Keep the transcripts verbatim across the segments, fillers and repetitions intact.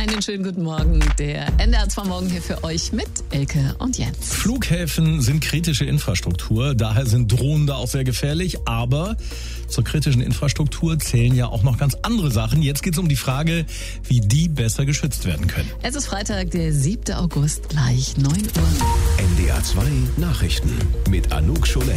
Einen schönen guten Morgen. Der N D R zwei Morgen hier für euch mit Elke und Jens. Flughäfen sind kritische Infrastruktur, daher sind Drohnen da auch sehr gefährlich. Aber zur kritischen Infrastruktur zählen ja auch noch ganz andere Sachen. Jetzt geht es um die Frage, wie die besser geschützt werden können. Es ist Freitag, der siebte August, gleich neun Uhr. N D R zwei Nachrichten mit Anouk Scholen.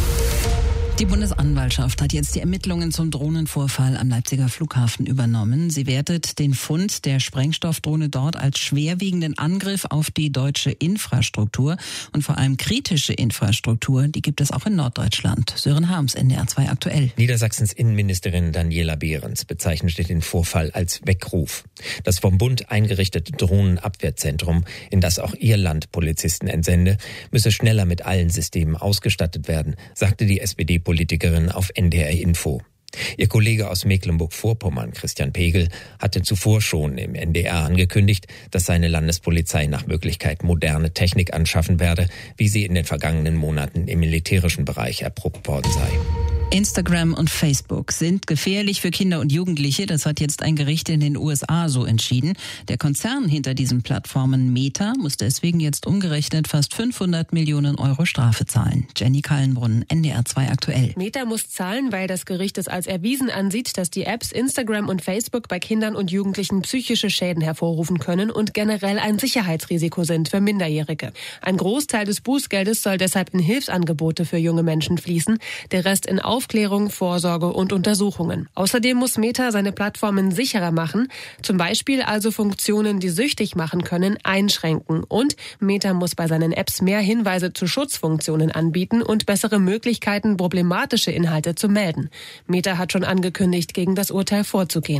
Die Bundesanwaltschaft hat jetzt die Ermittlungen zum Drohnenvorfall am Leipziger Flughafen übernommen. Sie wertet den Fund der Sprengstoffdrohne dort als schwerwiegenden Angriff auf die deutsche Infrastruktur und vor allem kritische Infrastruktur, die gibt es auch in Norddeutschland. Sören Harms, N D R zwei aktuell. Niedersachsens Innenministerin Daniela Behrens bezeichnete den Vorfall als Weckruf. Das vom Bund eingerichtete Drohnenabwehrzentrum, in das auch ihr Land Polizisten entsende, müsse schneller mit allen Systemen ausgestattet werden, sagte die S P D-Politikerin auf N D R Info. Ihr Kollege aus Mecklenburg-Vorpommern, Christian Pegel, hatte zuvor schon im N D R angekündigt, dass seine Landespolizei nach Möglichkeit moderne Technik anschaffen werde, wie sie in den vergangenen Monaten im militärischen Bereich erprobt worden sei. Instagram und Facebook sind gefährlich für Kinder und Jugendliche. Das hat jetzt ein Gericht in den U S A so entschieden. Der Konzern hinter diesen Plattformen Meta muss deswegen jetzt umgerechnet fast fünfhundert Millionen Euro Strafe zahlen. Jenny Kallenbrunn, N D R zwei aktuell. Meta muss zahlen, weil das Gericht es als erwiesen ansieht, dass die Apps Instagram und Facebook bei Kindern und Jugendlichen psychische Schäden hervorrufen können und generell ein Sicherheitsrisiko sind für Minderjährige. Ein Großteil des Bußgeldes soll deshalb in Hilfsangebote für junge Menschen fließen, der Rest in Aufklärung, Vorsorge und Untersuchungen. Außerdem muss Meta seine Plattformen sicherer machen, zum Beispiel also Funktionen, die süchtig machen können, einschränken. Und Meta muss bei seinen Apps mehr Hinweise zu Schutzfunktionen anbieten und bessere Möglichkeiten, problematische Inhalte zu melden. Meta hat schon angekündigt, gegen das Urteil vorzugehen.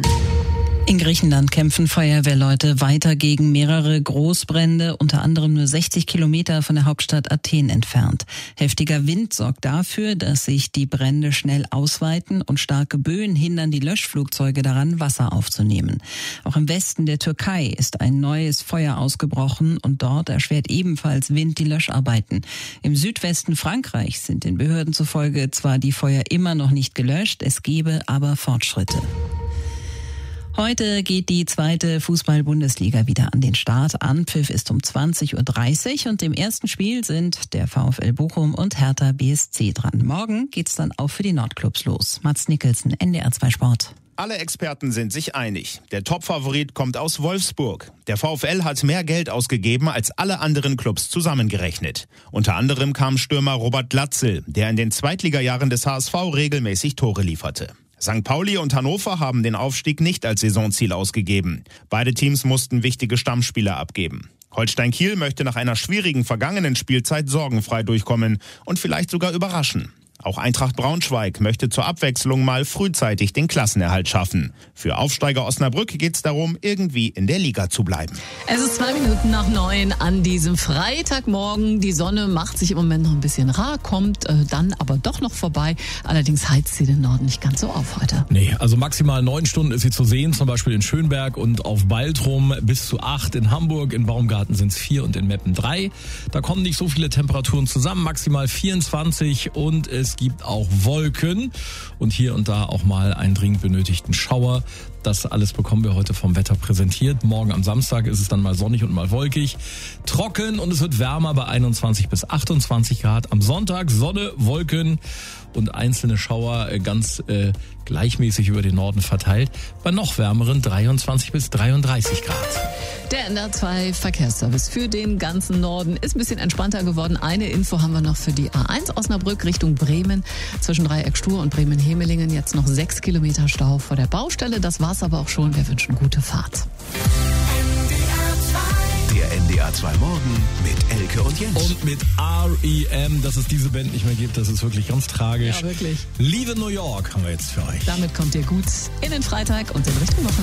In Griechenland kämpfen Feuerwehrleute weiter gegen mehrere Großbrände, unter anderem nur sechzig Kilometer von der Hauptstadt Athen entfernt. Heftiger Wind sorgt dafür, dass sich die Brände schnell ausweiten und starke Böen hindern die Löschflugzeuge daran, Wasser aufzunehmen. Auch im Westen der Türkei ist ein neues Feuer ausgebrochen und dort erschwert ebenfalls Wind die Löscharbeiten. Im Südwesten Frankreichs sind den Behörden zufolge zwar die Feuer immer noch nicht gelöscht, es gebe aber Fortschritte. Heute geht die zweite Fußball-Bundesliga wieder an den Start. Anpfiff ist um zwanzig Uhr dreißig und im ersten Spiel sind der VfL Bochum und Hertha B S C dran. Morgen geht's dann auch für die Nordclubs los. Mats Nicholson, N D R zwei Sport. Alle Experten sind sich einig. Der Topfavorit kommt aus Wolfsburg. Der VfL hat mehr Geld ausgegeben als alle anderen Clubs zusammengerechnet. Unter anderem kam Stürmer Robert Glatzel, der in den Zweitligajahren des H S V regelmäßig Tore lieferte. Sankt Pauli und Hannover haben den Aufstieg nicht als Saisonziel ausgegeben. Beide Teams mussten wichtige Stammspieler abgeben. Holstein Kiel möchte nach einer schwierigen vergangenen Spielzeit sorgenfrei durchkommen und vielleicht sogar überraschen. Auch Eintracht Braunschweig möchte zur Abwechslung mal frühzeitig den Klassenerhalt schaffen. Für Aufsteiger Osnabrück geht es darum, irgendwie in der Liga zu bleiben. Es ist zwei Minuten nach neun an diesem Freitagmorgen. Die Sonne macht sich im Moment noch ein bisschen rar, kommt äh, dann aber doch noch vorbei. Allerdings heizt sie den Norden nicht ganz so auf heute. Nee, also maximal neun Stunden ist sie zu sehen, zum Beispiel in Schönberg und auf Baltrum, bis zu acht in Hamburg. In Baumgarten sind es vier und in Meppen drei. Da kommen nicht so viele Temperaturen zusammen, maximal vierundzwanzig und es Es gibt auch Wolken und hier und da auch mal einen dringend benötigten Schauer. Das alles bekommen wir heute vom Wetter präsentiert. Morgen am Samstag ist es dann mal sonnig und mal wolkig. Trocken und es wird wärmer bei einundzwanzig bis achtundzwanzig Grad. Am Sonntag Sonne, Wolken und einzelne Schauer ganz äh, gleichmäßig über den Norden verteilt. Bei noch wärmeren dreiundzwanzig bis dreiunddreißig Grad. Der N D R zwei Verkehrsservice für den ganzen Norden ist ein bisschen entspannter geworden. Eine Info haben wir noch für die A eins Osnabrück Richtung Bremen. Zwischen Dreieck Stur und Bremen-Hemelingen jetzt noch sechs Kilometer Stau vor der Baustelle. Das war's aber auch schon. Wir wünschen gute Fahrt. Der N D R zwei Morgen mit Elke und Jens. Und mit R E M, dass es diese Band nicht mehr gibt, das ist wirklich ganz tragisch. Ja, wirklich. Leave New York haben wir jetzt für euch. Damit kommt ihr gut in den Freitag und in Richtung Wochenende.